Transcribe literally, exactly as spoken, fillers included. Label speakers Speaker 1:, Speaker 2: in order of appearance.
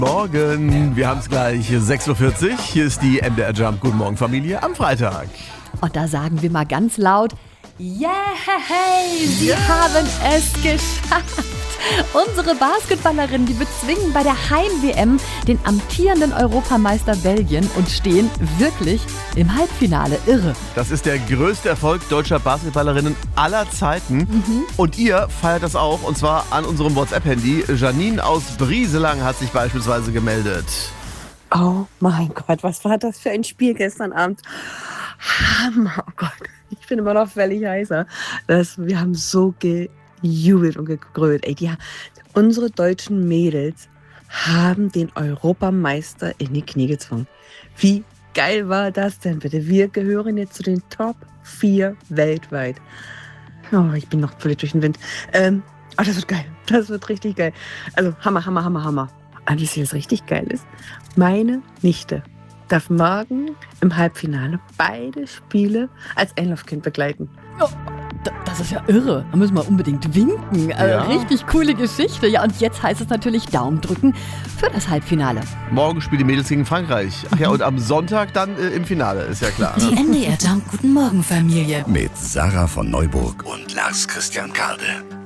Speaker 1: Morgen, wir haben es gleich sechs Uhr vierzig. Hier ist die M D R Jump. Guten Morgen, Familie, am Freitag.
Speaker 2: Und da sagen wir mal ganz laut, yeah, sie yeah. haben es geschafft. Unsere Basketballerinnen, die bezwingen bei der Heim-W M den amtierenden Europameister Belgien und stehen wirklich im Halbfinale. Irre.
Speaker 1: Das ist der größte Erfolg deutscher Basketballerinnen aller Zeiten. Mhm. Und ihr feiert das auch, und zwar an unserem WhatsApp-Handy. Janine aus Brieselang hat sich beispielsweise gemeldet.
Speaker 3: Oh mein Gott, was war das für ein Spiel gestern Abend? Hammer, oh Gott, ich bin immer noch völlig heißer. Das, wir haben so gejubelt und gegrölt. Ey, die, unsere deutschen Mädels haben den Europameister in die Knie gezwungen. Wie geil war das denn bitte? Wir gehören jetzt zu den Top vier weltweit. Oh, ich bin noch völlig durch den Wind. Ähm, oh, das wird geil. Das wird richtig geil. Also Hammer, Hammer, Hammer, Hammer. Und wisst ihr, was richtig geil ist? Meine Nichte darf morgen im Halbfinale beide Spiele als Einlaufkind begleiten.
Speaker 2: Oh, das ist ja irre. Da müssen wir unbedingt winken. Ja. Also richtig coole Geschichte. Ja, und jetzt heißt es natürlich Daumen drücken für das Halbfinale.
Speaker 1: Morgen spielen die Mädels gegen Frankreich. Ach ja, und am Sonntag dann äh, im Finale, ist ja klar.
Speaker 4: Die M D R Jump Guten Morgen Familie.
Speaker 5: Mit Sarah von Neuburg und Lars Christian Kade.